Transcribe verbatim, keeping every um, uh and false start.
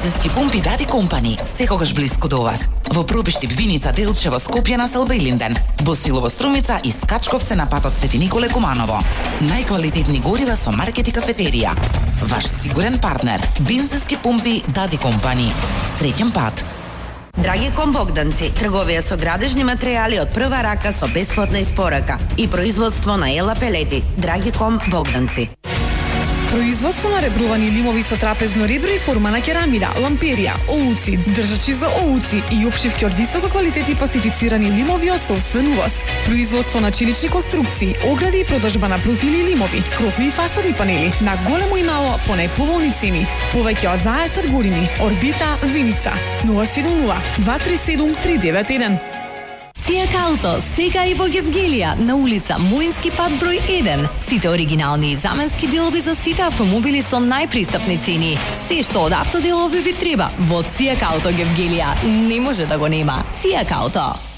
Бензински пумпи Дади Компани, секогаш блиску до вас. Во Пробиштип, Виница, Делчево, Скопје, Населба и Линден, Босилово, Струмица и Скачковце на патот Свети Николе Куманово. Најквалитетни горива со маркет и кафетерија. Ваш сигурен партнер, Бензински пумпи Дади Компани. Среќен пат. Драгиком Богданци, трговија со градежни материјали од прва рака со бесплатна испорака и производство на ела пелети. Драгиком Богданци. Производство на ребрувани лимови со трапезно ребро и форма на керамида, ламперија, олуци, држачи за олуци и опшивки од високо квалитетни пластифицирани лимови од собствен увоз. Производство на челични конструкции, огради и продажба на профили лимови, крофни и фасадни панели на големо и мало по најповолни цени. Повеќе од дваесет години. Орбита, Виница. нула седум нула два три седум три девет еден. Цијак Ауто, сега и во Гевгелија, на улица Муински пат број еден. Сите оригинални и заменски делови за сите автомобили со најпристапни цени. Се што од автоделови ви треба, во Цијак Ауто Гевгелија не може да го нема. Цијак Ауто.